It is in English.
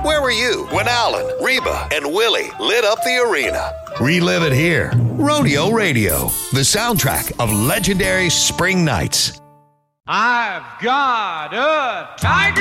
Where were you when Alan, Reba, and Willie lit up the arena? Relive it here. Rodeo Radio, the soundtrack of legendary spring nights. I've got a tiger.